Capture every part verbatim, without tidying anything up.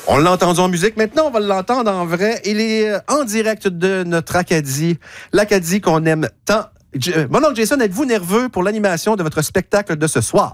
On l'a entendu en musique, maintenant on va l'entendre en vrai. Il est en direct de notre Acadie, l'Acadie qu'on aime tant. Mon oncle Jason, êtes-vous nerveux pour l'animation de votre spectacle de ce soir?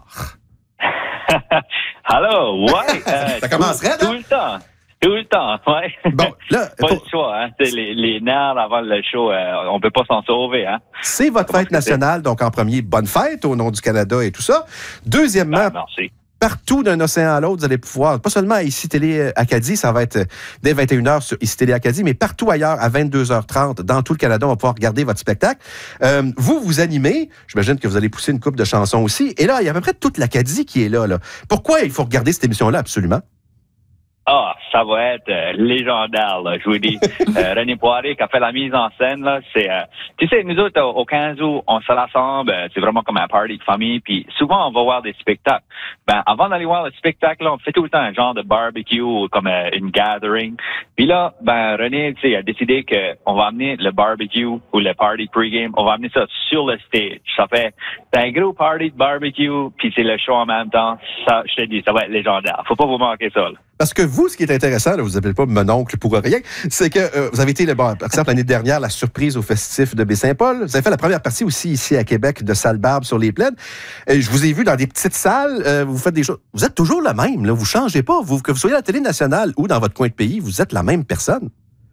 Allô, ouais. Euh, Ça commencerait, tout, tout le temps. Tout le temps, ouais. Bon, là, pas pour... le choix, hein. Les, les nerfs avant le show, euh, on peut pas s'en sauver, hein. C'est votre fête nationale, donc en premier, bonne fête au nom du Canada et tout ça. Deuxièmement, ben, merci. Partout d'un océan à l'autre, vous allez pouvoir, pas seulement à Ici Télé Acadie, ça va être dès vingt et une heures sur Ici Télé Acadie, mais partout ailleurs à vingt-deux heures trente dans tout le Canada, on va pouvoir regarder votre spectacle. Euh, vous, vous animez, j'imagine que vous allez pousser une couple de chansons aussi, et là, il y a à peu près toute l'Acadie qui est là, là. Pourquoi il faut regarder cette émission-là, absolument? Ah, ça va être euh, légendaire, là, je vous dis. Euh, René Poirier qui a fait la mise en scène, là, c'est... Euh, tu sais, nous autres, au, au quinze août, on se rassemble, euh, c'est vraiment comme un party de famille, puis souvent, on va voir des spectacles. Ben, avant d'aller voir le spectacle, là, on fait tout le temps un genre de barbecue ou comme euh, une gathering. Puis là, ben, René, tu sais, a décidé qu'on va amener le barbecue ou le party pre-game, on va amener ça sur le stage. Ça fait c'est un gros party de barbecue, puis c'est le show en même temps. Ça, je te dis, ça va être légendaire. Faut pas vous manquer ça, là. Parce que vous, ce qui est intéressant, là, vous n'appelez pas mon oncle pour rien, c'est que euh, vous avez été, bon, par exemple, l'année dernière, la surprise au festif de Baie-Saint-Paul. Vous avez fait la première partie aussi ici à Québec de Salle Barbe sur les Plaines. Et je vous ai vu dans des petites salles, euh, vous faites des choses. Vous êtes toujours le même, là, vous changez pas. Vous, que vous soyez à la télé nationale ou dans votre coin de pays, vous êtes la même personne.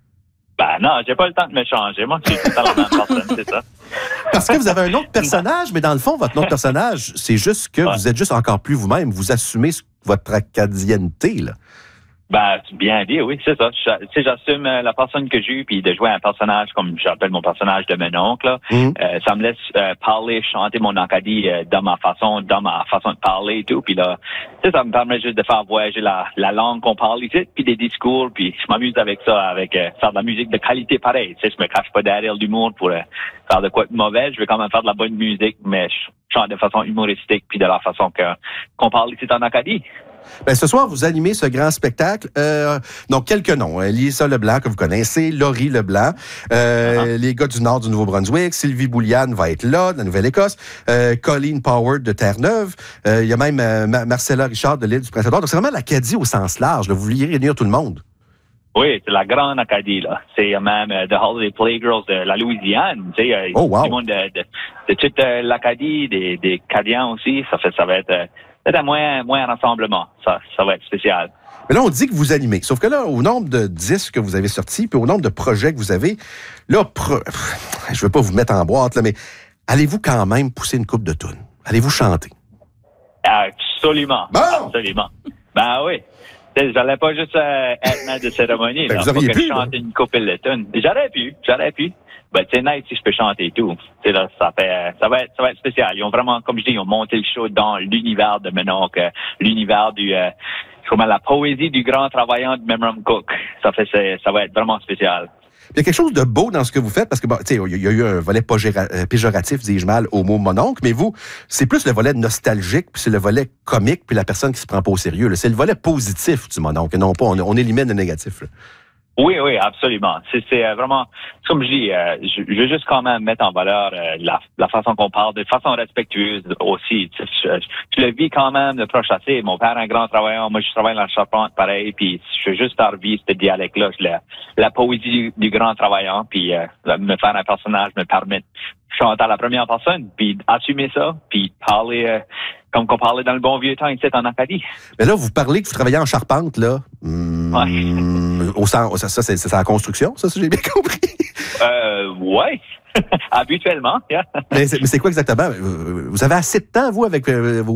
Ben non, j'ai pas le temps de me changer. Moi, je suis tout le temps la même personne, c'est ça. Parce que vous avez un autre personnage, mais dans le fond, votre autre personnage, c'est juste que ouais. vous êtes juste encore plus vous-même. Vous assumez votre acadienneté, là. Ben, bien dit, oui, c'est ça. Tu sais, j'assume la personne que j'ai eue, puis de jouer un personnage comme j'appelle mon personnage de mon oncle, là. Mm. Euh, ça me laisse euh, parler, chanter mon Acadie euh, dans ma façon, dans ma façon de parler et tout. Puis là, tu sais, ça me permet juste de faire voyager la, la langue qu'on parle ici, puis des discours, puis je m'amuse avec ça, avec euh, faire de la musique de qualité pareille. Tu sais, je me cache pas derrière l'humour pour euh, faire de quoi de mauvais. Je vais quand même faire de la bonne musique, mais je chante de façon humoristique, puis de la façon que qu'on parle ici en Acadie. Ben, ce soir, vous animez ce grand spectacle. Euh, donc, quelques noms. Lisa Leblanc, que vous connaissez, Laurie Leblanc, euh, uh-huh. les gars du nord du Nouveau-Brunswick, Sylvie Bouliane va être là, de la Nouvelle-Écosse, euh, Colleen Powers de Terre-Neuve, euh, il y a même euh, Marcella Richard de l'île du Prince-Édouard. Donc, c'est vraiment l'Acadie au sens large. Là. Vous vouliez réunir tout le monde. Oui, c'est la grande Acadie, là. C'est même euh, The Holiday Playgirls de la Louisiane. Tu sais, euh, oh, wow. du monde de, de, de toute euh, l'Acadie, des, des Cadiens aussi. Ça fait, ça va être... Euh, C'est un moins, moins rassemblement. Ça, ça va être spécial. Mais là, on dit que vous animez. Sauf que là, au nombre de disques que vous avez sortis, puis au nombre de projets que vous avez, là, pro... je ne veux pas vous mettre en boîte, là, mais allez-vous quand même pousser une coupe de tunes? Allez-vous chanter? Absolument. Bon! Absolument. Ben oui. J'allais pas juste euh, être maître de cérémonie. Ben, là. Vous auriez Faut que pu, je chante là. une couple de tunes. J'aurais pu. J'aurais pu. Ben, c'est nice si je peux chanter et tout. C'est là, ça fait, ça va être, ça va être spécial. Ils ont vraiment, comme je dis, ils ont monté le show dans l'univers de mon oncle, l'univers du, euh, comment la poésie du grand travaillant de Memram Cook. Ça fait, ça va être vraiment spécial. Il y a quelque chose de beau dans ce que vous faites, parce que, bon, tu sais, il y a eu un volet péjoratif, dis-je mal, au mot mon oncle, mais vous, c'est plus le volet nostalgique, puis c'est le volet comique, puis la personne qui se prend pas au sérieux, là. C'est le volet positif du mon oncle, non pas, on, on élimine le négatif, là. Oui, oui, absolument. C'est, c'est euh, vraiment, comme je dis, euh, je, je veux juste quand même mettre en valeur euh, la, la façon qu'on parle, de façon respectueuse aussi. Je, je, je le vis quand même de proche assez. Mon père est un grand travailleur, moi je travaille dans la charpente, pareil, puis je veux juste faire vivre ce dialecte-là, la, la poésie du, du grand travailleur, puis euh, me faire un personnage me permet de chanter à la première personne, puis assumer ça, puis parler... Euh, comme qu'on parlait dans le bon vieux temps ici en Acadie. Mais là, vous parlez que vous travaillez en charpente, là. Mmh, ouais. Au sens, ça, ça c'est, c'est la construction, ça, si j'ai bien compris? Euh, ouais. Habituellement, yeah. mais, c'est, mais c'est quoi exactement? Vous avez assez de temps, vous, avec vos